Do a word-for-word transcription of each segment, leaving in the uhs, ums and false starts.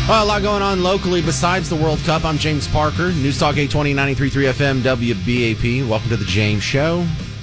Well, a lot going on locally besides the World Cup. I'm James Parker, News Talk eight twenty, ninety-three point three F M, W B A P. Welcome to the James Show.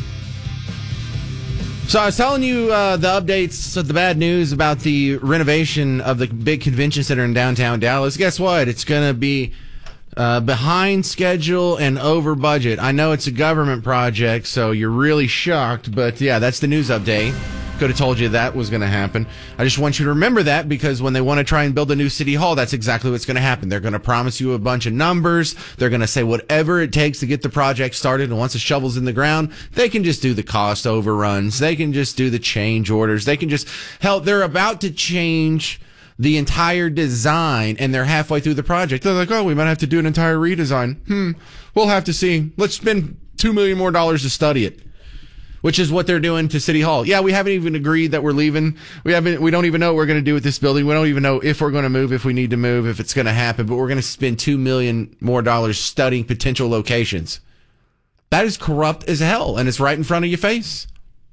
So I was telling you uh, the updates of the bad news about the renovation of the big convention center in downtown Dallas. Guess what? It's going to be uh, behind schedule and over budget. I know it's a government project, so you're really shocked, but yeah, that's the news update. Could have told you that was going to happen. I just want you to remember that, because when they want to try and build a new city hall, that's exactly what's going to happen. They're going to promise you a bunch of numbers. They're going to say whatever it takes to get the project started. And once the shovel's in the ground, they can just do the cost overruns. They can just do the change orders. They can just hell, they're about to change the entire design and they're halfway through the project. They're like, oh, we might have to do an entire redesign. Hmm. We'll have to see. Let's spend two million more dollars to study it. Which is what they're doing to City Hall. Yeah, we haven't even agreed that we're leaving. We haven't. We don't even know what we're going to do with this building. We don't even know if we're going to move, if we need to move, if it's going to happen. But we're going to spend two million more dollars studying potential locations. That is corrupt as hell, and it's right in front of your face.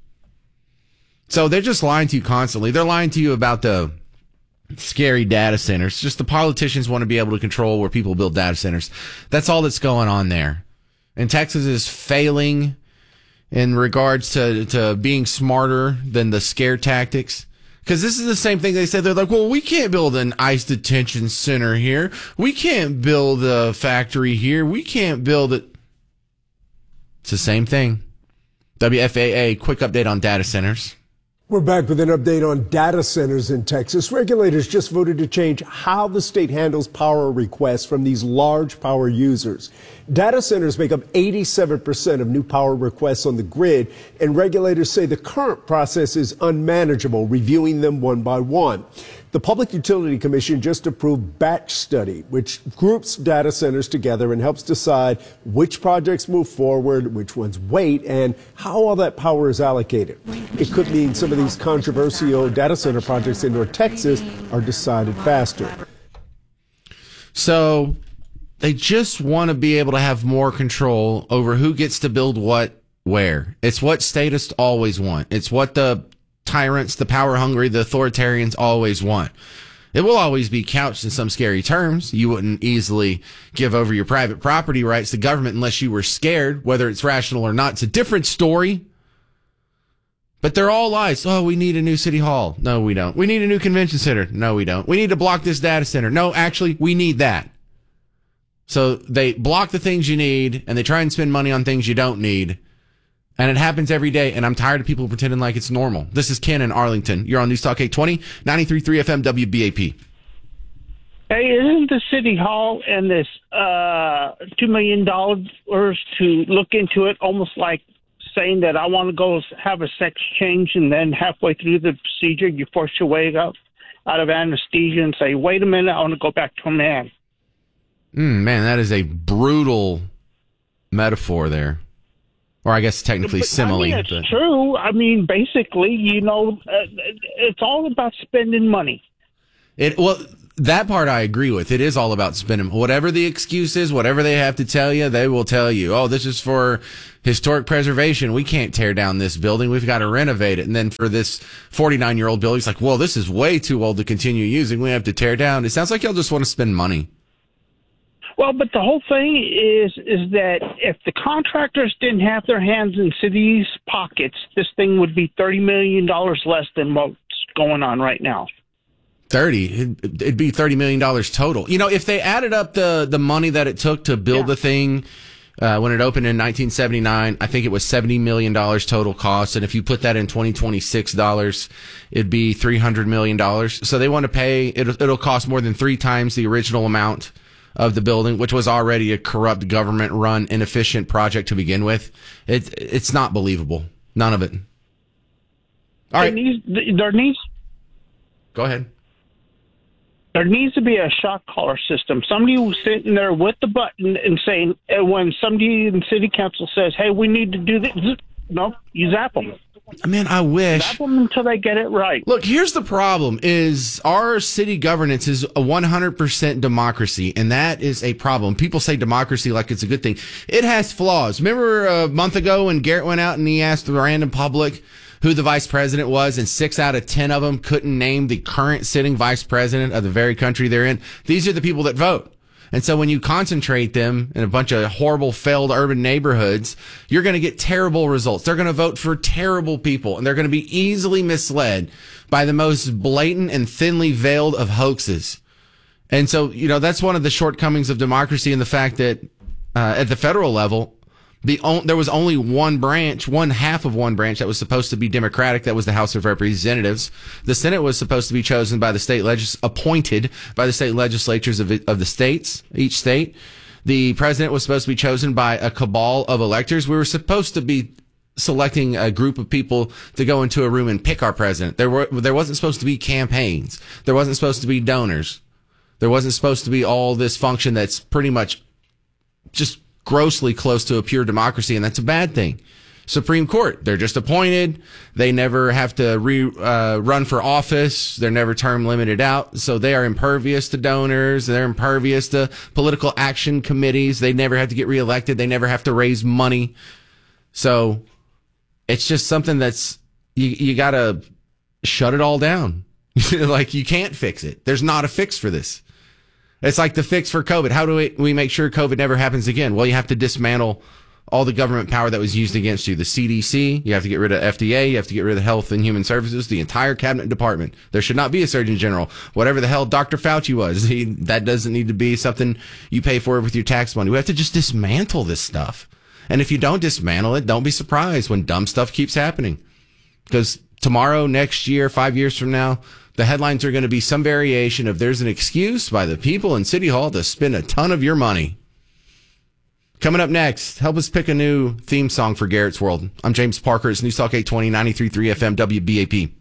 So they're just lying to you constantly. They're lying to you about the scary data centers. Just the politicians want to be able to control where people build data centers. That's all that's going on there. And Texas is failing in regards to, to being smarter than the scare tactics. Because this is the same thing they said. They're like, well, we can't build an ICE detention center here. We can't build a factory here. We can't build it. It's the same thing. W F A A, quick update on data centers. We're back with an update on data centers in Texas. Regulators just voted to change how the state handles power requests from these large power users. Data centers make up eighty-seven percent of new power requests on the grid, and regulators say the current process is unmanageable, reviewing them one by one. The Public Utility Commission just approved Batch Study, which groups data centers together and helps decide which projects move forward, which ones wait, and how all that power is allocated. It could mean some of these controversial data center projects in North Texas are decided faster. So they just want to be able to have more control over who gets to build what where. It's what statists always want. It's what the tyrants, the power hungry, the authoritarians always want. It will always be couched in some scary terms. You wouldn't easily give over your private property rights to government unless you were scared, whether it's rational or not. It's a different story. But they're all lies. Oh, we need a new city hall. No, we don't. We need a new convention center. No, we don't. We need to block this data center. No, actually, we need that. So they block the things you need, and they try and spend money on things you don't need. And it happens every day, and I'm tired of people pretending like it's normal. This is Ken in Arlington. You're on News Talk eight twenty, ninety-three point three F M, W B A P. Hey, isn't the City Hall and this uh, two million dollars to look into it almost like saying that I want to go have a sex change, and then halfway through the procedure, you force your way out, out of anesthesia and say, wait a minute, I want to go back to a man? Mm, man, that is a brutal metaphor there. Or I guess technically but, simile. I mean, it's but. true. I mean, basically, you know, uh, it's all about spending money. It well, that part I agree with. It is all about spending. Whatever the excuse is, whatever they have to tell you, they will tell you, oh, this is for historic preservation. We can't tear down this building. We've got to renovate it. And then for this forty-nine-year-old building, it's like, well, this is way too old to continue using. We have to tear down. It sounds like y'all just want to spend money. Well, but the whole thing is is that if the contractors didn't have their hands in cities' pockets, this thing would be thirty million dollars less than what's going on right now. thirty It'd be thirty million dollars total. You know, if they added up the, the money that it took to build yeah. the thing uh, when it opened in nineteen seventy-nine, I think it was seventy million dollars total cost. And if you put that in twenty twenty-six dollars, it'd be three hundred million dollars. So they want to pay, it'll, it'll cost more than three times the original amount of the building, which was already a corrupt, government-run, inefficient project to begin with. It, it's not believable. None of it. All there right. Needs, there needs. Go ahead. There needs to be a shock collar system. Somebody who's sitting there with the button and saying, and when somebody in city council says, hey, we need to do this, no, you zap them. Man, I wish. Zap them until they get it right. Look, here's the problem is our city governance is a one hundred percent democracy, and that is a problem. People say democracy like it's a good thing. It has flaws. Remember a month ago when Garrett went out and he asked the random public, who the vice president was, and six out of ten of them couldn't name the current sitting vice president of the very country they're in. These are the people that vote. And so when you concentrate them in a bunch of horrible, failed urban neighborhoods, you're going to get terrible results. They're going to vote for terrible people, and they're going to be easily misled by the most blatant and thinly veiled of hoaxes. And so, you know, that's one of the shortcomings of democracy, and the fact that uh, at the federal level, the on, there was only one branch, one half of one branch that was supposed to be Democratic. That was the House of Representatives. The Senate was supposed to be chosen by the state legis, appointed by the state legislatures of, of the states, each state. The president was supposed to be chosen by a cabal of electors. We were supposed to be selecting a group of people to go into a room and pick our president. There were, there wasn't supposed to be campaigns. There wasn't supposed to be donors. There wasn't supposed to be all this function that's pretty much just grossly close to a pure democracy, and that's a bad thing. Supreme Court, they're just appointed. They never have to re, uh, run for office. They're never term limited out. So they are impervious to donors. They're impervious to political action committees. They never have to get reelected. They never have to raise money. So it's just something that's, you, you got to shut it all down. Like, you can't fix it. There's not a fix for this. It's like the fix for COVID. How do we, we make sure COVID never happens again? Well, you have to dismantle all the government power that was used against you. The C D C, you have to get rid of F D A, you have to get rid of Health and Human Services, the entire cabinet department. There should not be a Surgeon General. Whatever the hell Doctor Fauci was, he, that doesn't need to be something you pay for with your tax money. We have to just dismantle this stuff. And if you don't dismantle it, don't be surprised when dumb stuff keeps happening. Because tomorrow, next year, five years from now, the headlines are going to be some variation of there's an excuse by the people in City Hall to spend a ton of your money. Coming up next, help us pick a new theme song for Garrett's World. I'm James Parker. It's News Talk eight twenty, ninety-three point three F M, W B A P.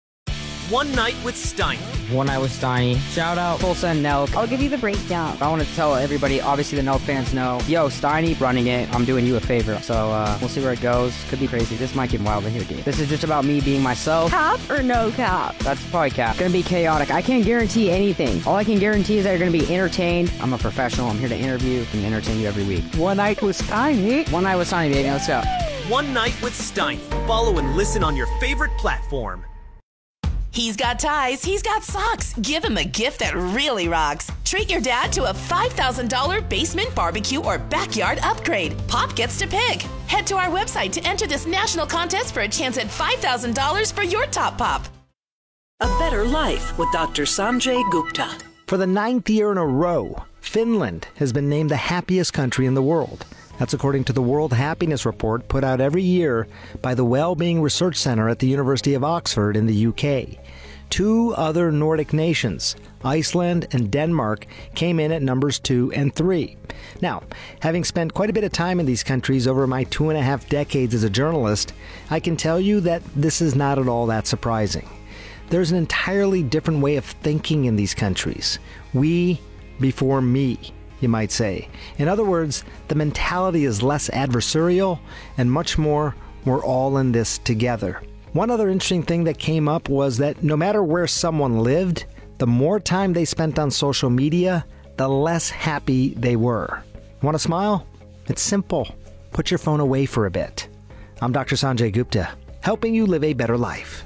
One Night with Steiny. One Night with Steiny. Shout out Tulsa and Nelk. I'll give you the breakdown. I want to tell everybody, obviously the Nelk fans know, yo, Steiny running it. I'm doing you a favor. So uh, we'll see where it goes. Could be crazy. This might get wild in here, dude. This is just about me being myself. Cap or no cap? That's probably cap. Gonna be chaotic. I can't guarantee anything. All I can guarantee is that you're gonna be entertained. I'm a professional. I'm here to interview and entertain you every week. One Night with Steiny. One Night with Steiny, baby. Let's go. One Night with Steiny. Follow and listen on your favorite platform. He's got ties, he's got socks. Give him a gift that really rocks. Treat your dad to a five thousand dollars basement barbecue or backyard upgrade. Pop gets to pick. Head to our website to enter this national contest for a chance at five thousand dollars for your top pop. A Better Life with Doctor Sanjay Gupta. For the ninth year in a row, Finland has been named the happiest country in the world. That's according to the World Happiness Report put out every year by the Wellbeing Research Center at the University of Oxford in the U K. Two other Nordic nations, Iceland and Denmark, came in at numbers two and three. Now, having spent quite a bit of time in these countries over my two and a half decades as a journalist, I can tell you that this is not at all that surprising. There's an entirely different way of thinking in these countries. We before me, you might say. In other words, the mentality is less adversarial and much more, we're all in this together. One other interesting thing that came up was that no matter where someone lived, the more time they spent on social media, the less happy they were. Want to smile? It's simple. Put your phone away for a bit. I'm Doctor Sanjay Gupta, helping you live a better life.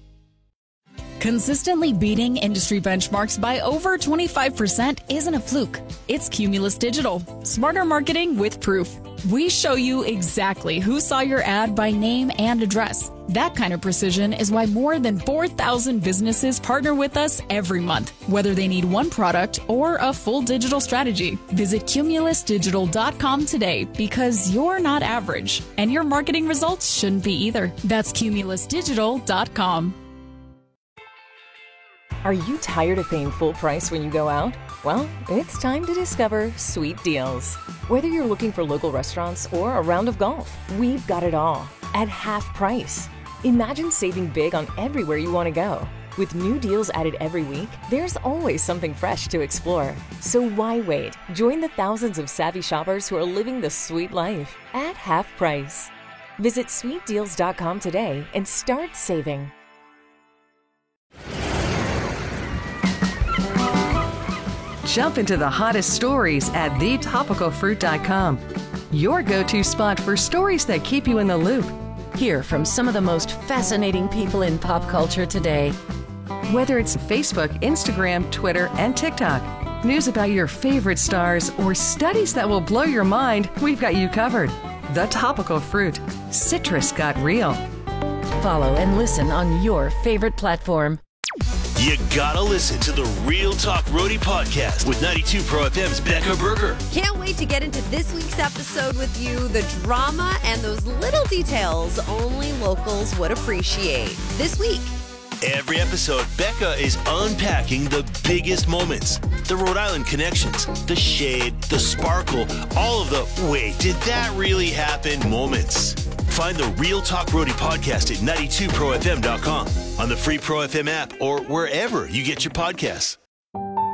Consistently beating industry benchmarks by over twenty-five percent isn't a fluke. It's Cumulus Digital. Smarter marketing with proof. We show you exactly who saw your ad by name and address. That kind of precision is why more than four thousand businesses partner with us every month, whether they need one product or a full digital strategy. Visit cumulus digital dot com today because you're not average, and your marketing results shouldn't be either. That's cumulus digital dot com. Are you tired of paying full price when you go out? Well, it's time to discover Sweet Deals. Whether you're looking for local restaurants or a round of golf, we've got it all at half price. Imagine saving big on everywhere you want to go. With new deals added every week, there's always something fresh to explore. So why wait? Join the thousands of savvy shoppers who are living the sweet life at half price. Visit sweet deals dot com today and start saving. Jump into the hottest stories at the topical fruit dot com. Your go-to spot for stories that keep you in the loop. Hear from some of the most fascinating people in pop culture today. Whether it's Facebook, Instagram, Twitter, and TikTok, news about your favorite stars, or studies that will blow your mind, we've got you covered. The Topical Fruit. Citrus got real. Follow and listen on your favorite platform. You gotta listen to the Real Talk Roadie podcast with ninety-two Pro F M's Becca Berger. Can't wait to get into this week's episode with you. The drama and those little details only locals would appreciate. This week. Every episode, Becca is unpacking the biggest moments, the Rhode Island connections, the shade, the sparkle, all of the wait, did that really happen moments. Find the Real Talk Roadie podcast at ninety-two pro f m dot com, on the free Pro F M app, or wherever you get your podcasts.